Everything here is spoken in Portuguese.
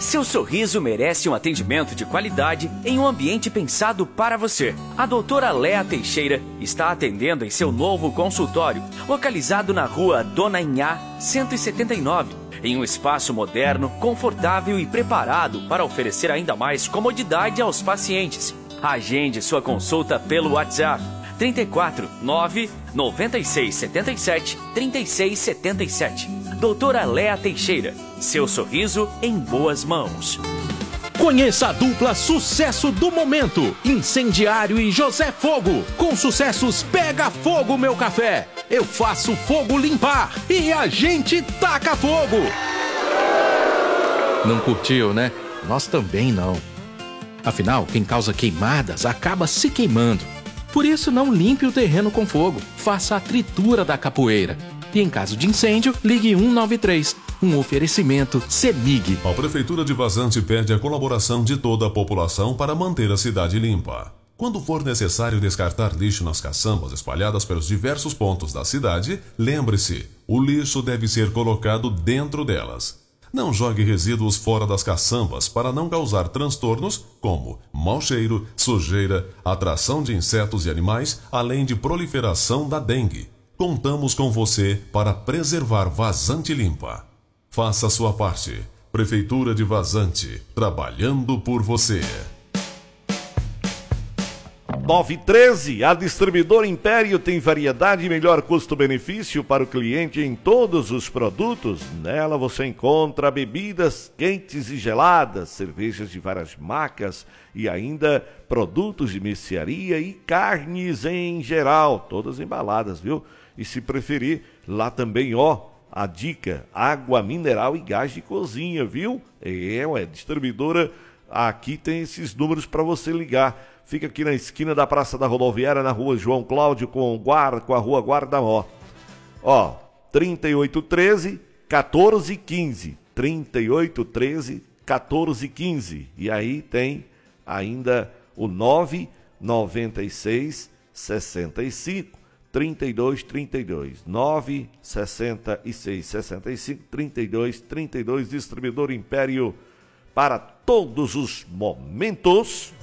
Seu sorriso merece um atendimento de qualidade em um ambiente pensado para você. A doutora Léa Teixeira está atendendo em seu novo consultório, localizado na rua Dona Inhá, 179, em um espaço moderno, confortável e preparado para oferecer ainda mais comodidade aos pacientes. Agende sua consulta pelo WhatsApp 34 9 96 77 36 77. Doutora Léa Teixeira, seu sorriso em boas mãos. Conheça a dupla sucesso do momento, Incendiário e José Fogo, com sucessos Pega Fogo Meu Café, Eu Faço Fogo Limpar e A Gente Taca Fogo. Não curtiu, né? Nós também não. Afinal, quem causa queimadas acaba se queimando. Por isso, não limpe o terreno com fogo, faça a tritura da capoeira. E em caso de incêndio, ligue 193. Um oferecimento CEMIG. A Prefeitura de Vazante pede a colaboração de toda a população para manter a cidade limpa. Quando for necessário descartar lixo nas caçambas espalhadas pelos diversos pontos da cidade, lembre-se, o lixo deve ser colocado dentro delas. Não jogue resíduos fora das caçambas para não causar transtornos como mau cheiro, sujeira, atração de insetos e animais, além de proliferação da dengue. Contamos com você para preservar Vazante limpa. Faça a sua parte. Prefeitura de Vazante, trabalhando por você. 913, a distribuidora Império tem variedade e melhor custo-benefício para o cliente em todos os produtos. Nela você encontra bebidas quentes e geladas, cervejas de várias marcas e ainda produtos de mercearia e carnes em geral, todas embaladas, viu? E se preferir, lá também, a dica, água mineral e gás de cozinha, viu? Distribuidora, aqui tem esses números para você ligar. Fica aqui na esquina da Praça da Rodoviária, na rua João Cláudio, com a rua Guardamó. 3813 1415. 3813 1415. E aí tem ainda o 996 65 3232. 966 65 3232. Distribuidor Império para todos os momentos.